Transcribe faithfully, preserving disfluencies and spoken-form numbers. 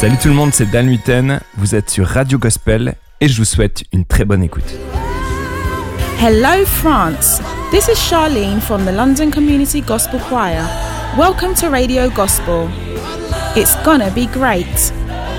Salut tout le monde, c'est Dan Huiten, vous êtes sur Radio Gospel et je vous souhaite une très bonne écoute. Hello France, this is Charlene from the London Community Gospel Choir. Welcome to Radio Gospel. It's gonna be great.